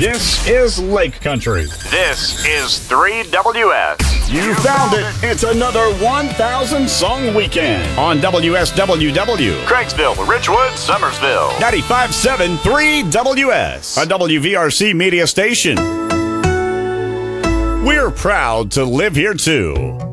This is Lake Country. This is 3WS. You found it. It's another 1,000 song weekend on WSWW. Craigsville, Richwood, Summersville. 95.7 3WS, a WVRC media station. We're proud to live here too.